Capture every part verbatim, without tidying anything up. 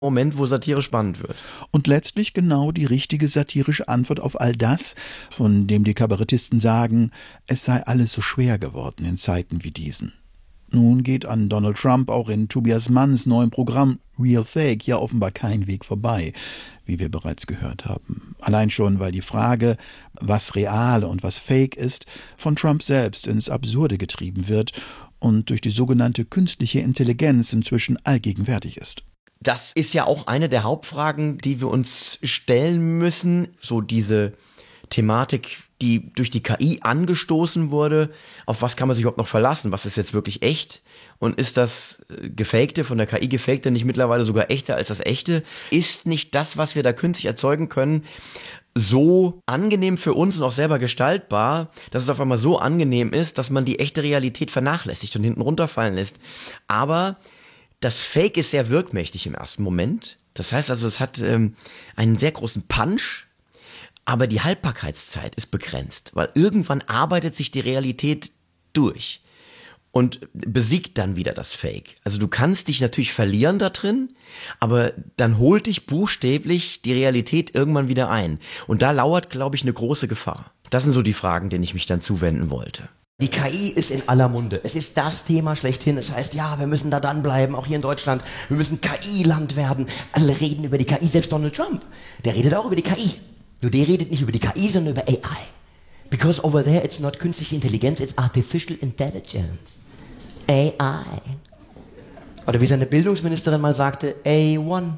Moment, wo Satire spannend wird. Und letztlich genau die richtige satirische Antwort auf all das, von dem die Kabarettisten sagen, es sei alles so schwer geworden in Zeiten wie diesen. Nun geht an Donald Trump auch in Tobias Manns neuem Programm Real Fake ja offenbar kein Weg vorbei, wie wir bereits gehört haben. Allein schon, weil die Frage, was real und was fake ist, von Trump selbst ins Absurde getrieben wird und durch die sogenannte künstliche Intelligenz inzwischen allgegenwärtig ist. Das ist ja auch eine der Hauptfragen, die wir uns stellen müssen. So diese Thematik, die durch die K I angestoßen wurde. Auf was kann man sich überhaupt noch verlassen? Was ist jetzt wirklich echt? Und ist das Gefakte, von der K I Gefakte nicht mittlerweile sogar echter als das Echte? Ist nicht das, was wir da künstlich erzeugen können, so angenehm für uns und auch selber gestaltbar, dass es auf einmal so angenehm ist, dass man die echte Realität vernachlässigt und hinten runterfallen lässt? Aber das Fake ist sehr wirkmächtig im ersten Moment. Das heißt also, es hat ähm, einen sehr großen Punch, aber die Haltbarkeitszeit ist begrenzt, weil irgendwann arbeitet sich die Realität durch und besiegt dann wieder das Fake. Also du kannst dich natürlich verlieren da drin, aber dann holt dich buchstäblich die Realität irgendwann wieder ein. Und da lauert, glaube ich, eine große Gefahr. Das sind so die Fragen, denen ich mich dann zuwenden wollte. Die K I ist in aller Munde. Es ist das Thema schlechthin. Es heißt, ja, wir müssen da dranbleiben, auch hier in Deutschland. Wir müssen K I-Land werden. Alle reden über die K I, selbst Donald Trump. Der redet auch über die K I. Nur der redet nicht über die K I, sondern über A I. Because over there it's not künstliche Intelligenz, it's artificial intelligence. A I. Oder wie seine Bildungsministerin mal sagte, A eins.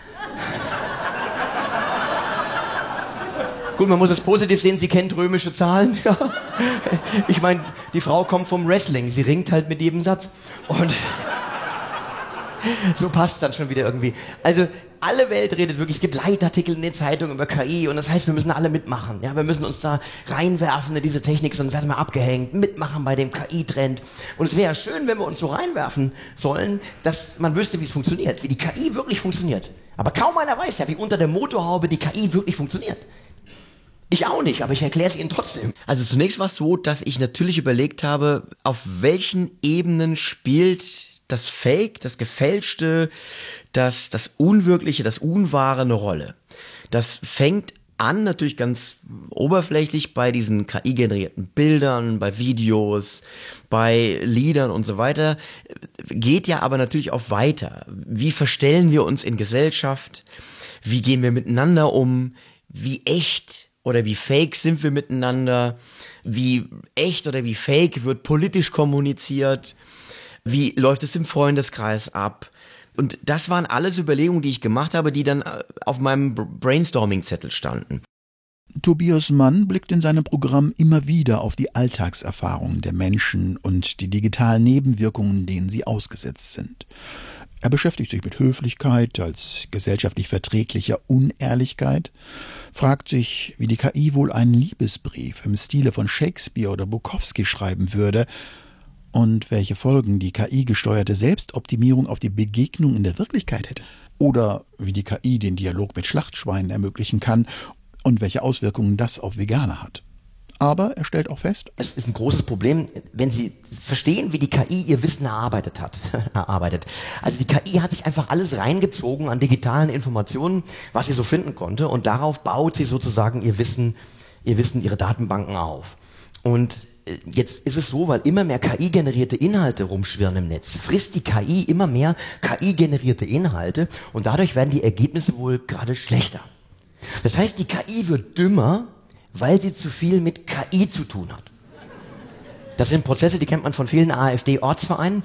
Gut, man muss es positiv sehen, sie kennt römische Zahlen. Ich meine, die Frau kommt vom Wrestling, sie ringt halt mit jedem Satz. Und so passt es dann schon wieder irgendwie. Also alle Welt redet wirklich, es gibt Leitartikel in den Zeitungen über K I und das heißt, wir müssen alle mitmachen. Ja, wir müssen uns da reinwerfen in diese Technik, sonst werden wir abgehängt, mitmachen bei dem K I-Trend. Und es wäre schön, wenn wir uns so reinwerfen sollen, dass man wüsste, wie es funktioniert, wie die K I wirklich funktioniert. Aber kaum einer weiß ja, wie unter der Motorhaube die K I wirklich funktioniert. Ich auch nicht, aber ich erkläre es Ihnen trotzdem. Also zunächst war es so, dass ich natürlich überlegt habe, auf welchen Ebenen spielt das Fake, das Gefälschte, das, das Unwirkliche, das Unwahre eine Rolle. Das fängt an natürlich ganz oberflächlich bei diesen K I-generierten Bildern, bei Videos, bei Liedern und so weiter, geht ja aber natürlich auch weiter. Wie verstellen wir uns in Gesellschaft? Wie gehen wir miteinander um? Wie echt oder wie fake sind wir miteinander? Wie echt oder wie fake wird politisch kommuniziert? Wie läuft es im Freundeskreis ab? Und das waren alles Überlegungen, die ich gemacht habe, die dann auf meinem Brainstorming-Zettel standen. Tobias Mann blickt in seinem Programm immer wieder auf die Alltagserfahrungen der Menschen und die digitalen Nebenwirkungen, denen sie ausgesetzt sind. Er beschäftigt sich mit Höflichkeit als gesellschaftlich verträglicher Unehrlichkeit, fragt sich, wie die K I wohl einen Liebesbrief im Stile von Shakespeare oder Bukowski schreiben würde und welche Folgen die K I-gesteuerte Selbstoptimierung auf die Begegnung in der Wirklichkeit hätte. Oder wie die K I den Dialog mit Schlachtschweinen ermöglichen kann und welche Auswirkungen das auf Veganer hat. Aber er stellt auch fest, es ist ein großes Problem, wenn Sie verstehen, wie die K I ihr Wissen erarbeitet hat. erarbeitet. Also die K I hat sich einfach alles reingezogen an digitalen Informationen, was sie so finden konnte, und darauf baut sie sozusagen ihr Wissen, ihr Wissen, ihre Datenbanken auf. Und jetzt ist es so, weil immer mehr K I-generierte Inhalte rumschwirren im Netz, frisst die K I immer mehr K I-generierte Inhalte und dadurch werden die Ergebnisse wohl gerade schlechter. Das heißt, die K I wird dümmer, weil sie zu viel mit K I zu tun hat. Das sind Prozesse, die kennt man von vielen AfD-Ortsvereinen.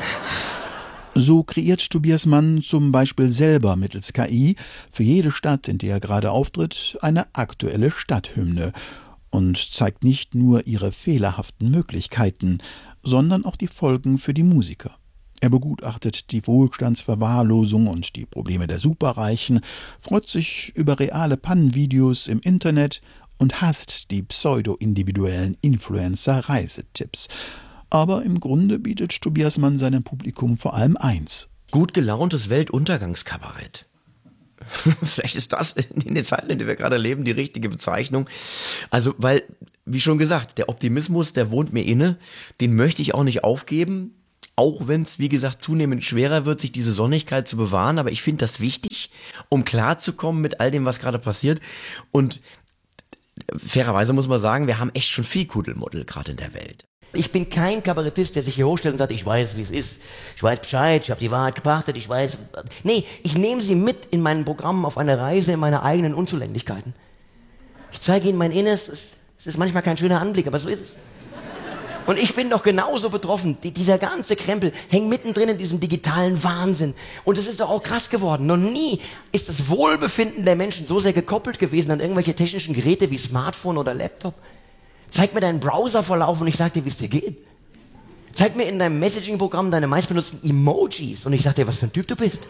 So kreiert Tobias Mann zum Beispiel selber mittels K I für jede Stadt, in der er gerade auftritt, eine aktuelle Stadthymne und zeigt nicht nur ihre fehlerhaften Möglichkeiten, sondern auch die Folgen für die Musiker. Er begutachtet die Wohlstandsverwahrlosung und die Probleme der Superreichen, freut sich über reale Pannenvideos im Internet und hasst die pseudo-individuellen Influencer-Reisetipps. Aber im Grunde bietet Tobias Mann seinem Publikum vor allem eins: gut gelauntes Weltuntergangskabarett. Vielleicht ist das in den Zeiten, in denen wir gerade leben, die richtige Bezeichnung. Also, weil, wie schon gesagt, der Optimismus, der wohnt mir inne, den möchte ich auch nicht aufgeben. auch wenn es, wie gesagt, zunehmend schwerer wird, sich diese Sonnigkeit zu bewahren. Aber ich finde das wichtig, um klarzukommen mit all dem, was gerade passiert. Und fairerweise muss man sagen, wir haben echt schon viel Kuddelmuddel gerade in der Welt. Ich bin kein Kabarettist, der sich hier hochstellt und sagt, ich weiß, wie es ist. Ich weiß Bescheid, ich habe die Wahrheit gepachtet, ich weiß... Nee, ich nehme sie mit in meinen Programmen auf eine Reise in meine eigenen Unzulänglichkeiten. Ich zeige ihnen mein Innerstes. Es ist manchmal kein schöner Anblick, aber so ist es. Und ich bin doch genauso betroffen. Die, dieser ganze Krempel hängt mittendrin in diesem digitalen Wahnsinn. Und es ist doch auch krass geworden. Noch nie ist das Wohlbefinden der Menschen so sehr gekoppelt gewesen an irgendwelche technischen Geräte wie Smartphone oder Laptop. Zeig mir deinen Browserverlauf und ich sag dir, wie es dir geht. Zeig mir in deinem Messaging-Programm deine meistbenutzten Emojis und ich sag dir, was für ein Typ du bist.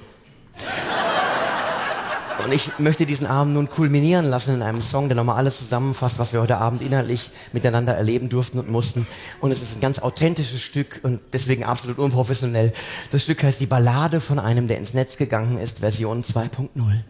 Und ich möchte diesen Abend nun kulminieren lassen in einem Song, der nochmal alles zusammenfasst, was wir heute Abend inhaltlich miteinander erleben durften und mussten. Und es ist ein ganz authentisches Stück und deswegen absolut unprofessionell. Das Stück heißt Die Ballade von einem, der ins Netz gegangen ist, Version zwei Punkt null.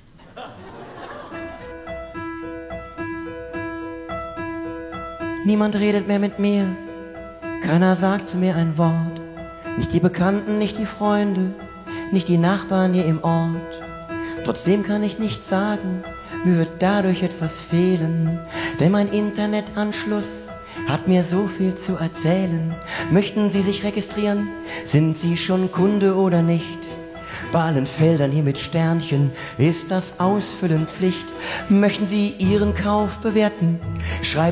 Niemand redet mehr mit mir, keiner sagt zu mir ein Wort. Nicht die Bekannten, nicht die Freunde, nicht die Nachbarn hier im Ort. Trotzdem kann ich nichts sagen, mir wird dadurch etwas fehlen. Denn mein Internetanschluss hat mir so viel zu erzählen. Möchten Sie sich registrieren? Sind Sie schon Kunde oder nicht? Bei allen Feldern hier mit Sternchen ist das Ausfüllen Pflicht. Möchten Sie Ihren Kauf bewerten? Schreiben